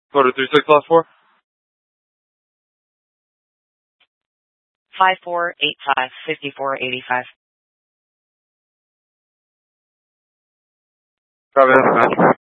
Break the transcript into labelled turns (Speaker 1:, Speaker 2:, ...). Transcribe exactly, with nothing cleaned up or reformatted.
Speaker 1: Go to three six last four.
Speaker 2: Five four eight five fifty four eighty five.
Speaker 1: Copy that, dispatch.